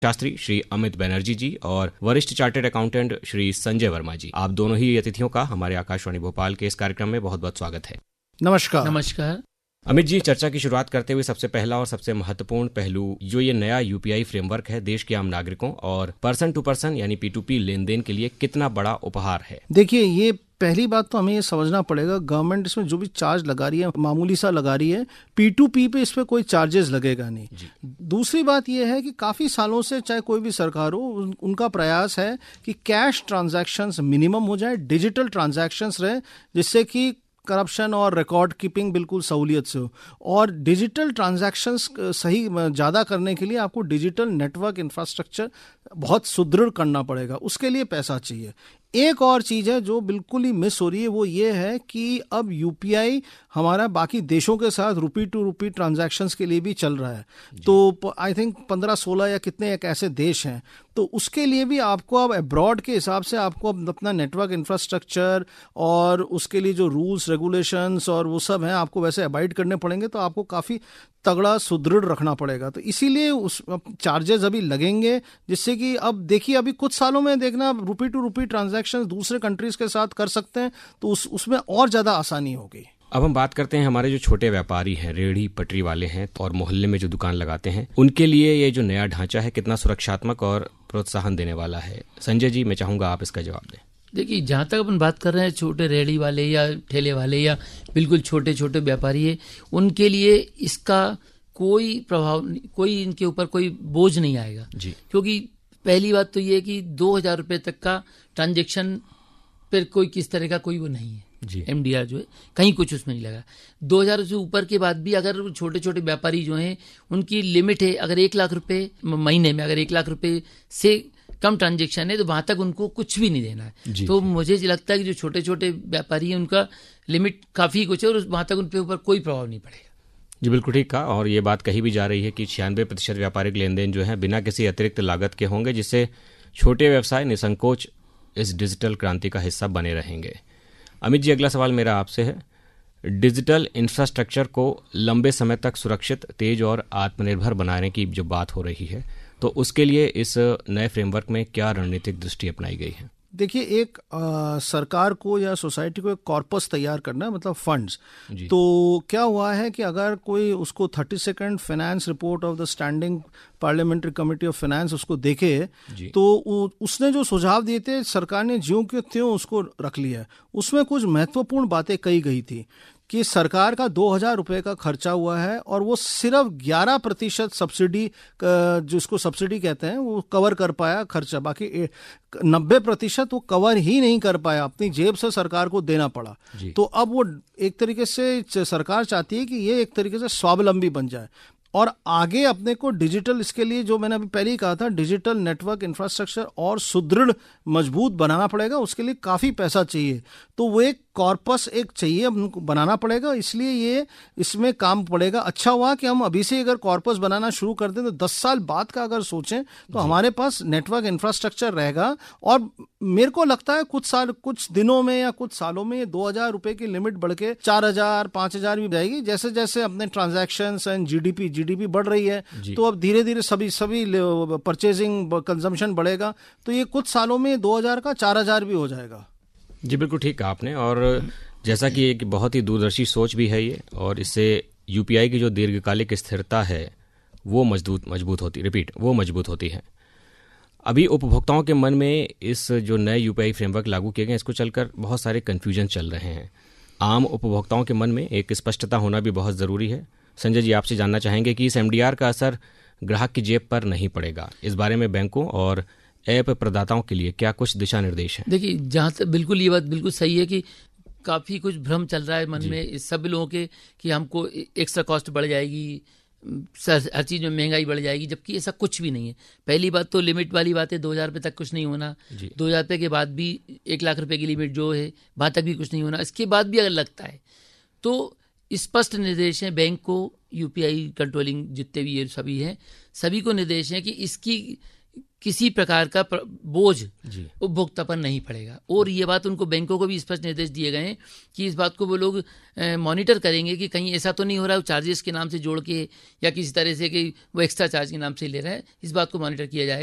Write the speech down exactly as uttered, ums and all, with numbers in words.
शास्त्री श्री अमित बनर्जी जी और वरिष्ठ chartered accountant Shri Sanjay Verma जी, आप दोनों ही अतिथियों का हमारे आकाशवाणी भोपाल के इस कार्यक्रम में बहुत बहुत स्वागत है। नमस्कार। नमस्कार अमित जी, चर्चा की शुरुआत करते हुए सबसे पहला और सबसे महत्वपूर्ण पहलू जो ये नया यूपीआई फ्रेमवर्क है, देश के आम नागरिकों और पर्सन टू पर्सन यानी P to P lane then के लिए कितना बड़ा उपहार है? देखिए, ये पहली बात तो हमें ये समझना पड़ेगा, गवर्नमेंट इसमें जो भी चार्ज लगा रही है मामूली सा लगा रही है, पी टू पी पे इस पे कोई चार्जेस लगेगा नहीं। दूसरी बात ये है कि काफ़ी सालों से चाहे कोई भी सरकार हो, उन, उनका प्रयास है कि कैश ट्रांजैक्शंस मिनिमम हो जाए, डिजिटल ट्रांजैक्शंस रहे, जिससे कि करप्शन और रिकॉर्ड कीपिंग बिल्कुल सहूलियत से हो। और डिजिटल ट्रांजैक्शंस सही ज़्यादा करने के लिए आपको डिजिटल नेटवर्क इंफ्रास्ट्रक्चर बहुत सुदृढ़ करना पड़ेगा, उसके लिए पैसा चाहिए। एक और चीज़ है जो बिल्कुल ही मिस हो रही है, वो ये है कि अब यूपीआई हमारा बाकी देशों के साथ रुपी टू रुपी ट्रांजैक्शंस के लिए भी चल रहा है। तो आई थिंक पंद्रह सोलह या कितने एक ऐसे देश हैं, तो उसके लिए भी आपको अब अब्रॉड के हिसाब से आपको अब अपना नेटवर्क इंफ्रास्ट्रक्चर और उसके लिए जो रूल्स रेगुलेशंस और वो सब हैं आपको वैसे अबाइड करने पड़ेंगे, तो आपको काफ़ी तगड़ा सुदृढ़ रखना पड़ेगा। तो इसीलिए उस चार्जेस अभी लगेंगे, जिससे कि अब देखिए अभी कुछ सालों में देखना रुपी टू रुपी ट्रांजैक्शन दूसरे कंट्रीज के साथ कर सकते हैं, तो उस उसमें और ज़्यादा आसानी होगी। अब हम बात करते हैं हमारे जो छोटे व्यापारी हैं, रेहड़ी पटरी वाले हैं और मोहल्ले में जो दुकान लगाते हैं, उनके लिए ये जो नया ढांचा है कितना सुरक्षात्मक और प्रोत्साहन देने वाला है? संजय जी, मैं चाहूँगा आप इसका जवाब दें। देखिए, जहाँ तक अपन बात कर रहे हैं छोटे रेहड़ी वाले या ठेले वाले या बिल्कुल छोटे छोटे व्यापारी है, उनके लिए इसका कोई प्रभाव, कोई इनके ऊपर कोई बोझ नहीं आएगा जी। क्योंकि पहली बात तो ये है कि दो हजार रुपये तक का ट्रांजेक्शन पर कोई किस तरह का कोई वो नहीं है जी। एमडीआर जो है कहीं कुछ उसमें नहीं लगा। दो हजार से ऊपर के बाद भी अगर छोटे छोटे व्यापारी जो हैं उनकी लिमिट है, अगर एक लाख रुपए महीने में अगर एक लाख रुपए से कम ट्रांजेक्शन है तो वहां तक उनको कुछ भी नहीं देना है जी, तो जी। मुझे लगता है कि जो छोटे छोटे व्यापारी हैं उनका लिमिट काफ़ी कुछ है और वहां तक उनके ऊपर कोई प्रभाव नहीं पड़ेगा जी। बिल्कुल ठीक कहा। और ये बात कही भी जा रही है कि छियानवे प्रतिशत व्यापारिक लेन देन जो है बिना किसी अतिरिक्त लागत के होंगे, जिससे छोटे व्यवसाय निसंकोच इस डिजिटल क्रांति का हिस्सा बने रहेंगे। अमित जी, अगला सवाल मेरा आपसे है, डिजिटल इंफ्रास्ट्रक्चर को लंबे समय तक सुरक्षित, तेज और आत्मनिर्भर बनाने की जो बात हो रही है, तो उसके लिए इस नए फ्रेमवर्क में क्या रणनीतिक दृष्टि अपनाई गई है? देखिए, एक आ, सरकार को या सोसाइटी को एक कॉर्पस तैयार करना है, मतलब फंड्स। तो क्या हुआ है कि अगर कोई उसको thirty second finance report of the standing parliamentary committee of finance उसको देखे, तो उसने जो सुझाव दिए थे सरकार ने ज्यों के त्यों उसको रख लिया। उसमें कुछ महत्वपूर्ण बातें कही गई थी कि सरकार का दो हजार रुपये का खर्चा हुआ है और वो सिर्फ ग्यारह प्रतिशत सब्सिडी, जिसको सब्सिडी कहते हैं, वो कवर कर पाया खर्चा, बाकी नब्बे प्रतिशत वो कवर ही नहीं कर पाया, अपनी जेब से सरकार को देना पड़ा। तो अब वो एक तरीके से सरकार चाहती है कि ये एक तरीके से स्वावलंबी बन जाए और आगे अपने को डिजिटल, इसके लिए जो मैंने अभी पहले ही कहा था, डिजिटल नेटवर्क इंफ्रास्ट्रक्चर और सुदृढ़ मजबूत बनाना पड़ेगा। उसके लिए काफ़ी पैसा चाहिए, तो वो एक कॉर्पस एक चाहिए बनाना पड़ेगा, इसलिए ये इसमें काम पड़ेगा। अच्छा हुआ कि हम अभी से अगर कॉर्पस बनाना शुरू कर दें तो दस साल बाद का अगर सोचें तो हमारे पास नेटवर्क इंफ्रास्ट्रक्चर रहेगा। और मेरे को लगता है कुछ साल, कुछ दिनों में या कुछ सालों में दो हजार रुपए की लिमिट बढ़ के चार हजार पांच हजार भी जाएगी, जैसे जैसे अपने ट्रांजैक्शन एंड जीडीपी जीडीपी बढ़ रही है, तो अब धीरे धीरे सभी सभी परचेजिंग कंजम्पशन बढ़ेगा, तो ये कुछ सालों में दो हजार का चार हजार भी हो जाएगा जी। बिल्कुल ठीक कहा आपने। और जैसा कि एक बहुत ही दूरदर्शी सोच भी है ये, और इससे यूपीआई की जो दीर्घकालिक स्थिरता है वो मजबूत मजबूत होती रिपीट वो मजबूत होती है। अभी उपभोक्ताओं के मन में इस जो नए यूपीआई फ्रेमवर्क लागू किए गए, इसको चलकर बहुत सारे कन्फ्यूजन चल रहे हैं। आम उपभोक्ताओं के मन में एक स्पष्टता होना भी बहुत ज़रूरी है। संजय जी, आपसे जानना चाहेंगे कि इस एमडीआर का असर ग्राहक की जेब पर नहीं पड़ेगा, इस बारे में बैंकों और ऐप प्रदाताओं के लिए क्या कुछ दिशा निर्देश हैं? देखिए, जहाँ तक बिल्कुल ये बात बिल्कुल सही है कि काफ़ी कुछ भ्रम चल रहा है मन में इस सब लोगों के कि हमको एक्स्ट्रा कॉस्ट बढ़ जाएगी, हर चीज़ में महंगाई बढ़ जाएगी, जबकि ऐसा कुछ भी नहीं है। पहली बात तो लिमिट वाली बात है, दो हज़ार रुपये तक कुछ नहीं होना, दो हज़ार रुपये के बाद भी एक लाख रुपए की लिमिट जो है वहाँ तक भी कुछ नहीं होना। इसके बाद भी अगर लगता है तो स्पष्ट निर्देश हैं बैंक को, यूपीआई कंट्रोलिंग जितने भी ये सभी हैं, सभी को निर्देश हैं कि इसकी किसी प्रकार का बोझ उपभोक्ता पर नहीं पड़ेगा। और ये बात उनको बैंकों को भी स्पष्ट निर्देश दिए गए हैं कि इस बात को वो लोग मॉनिटर करेंगे कि कहीं ऐसा तो नहीं हो रहा है चार्जेस के नाम से जोड़ के या किसी तरह से कि वो एक्स्ट्रा चार्ज के नाम से ले रहा है, इस बात को मॉनिटर किया जाएगा।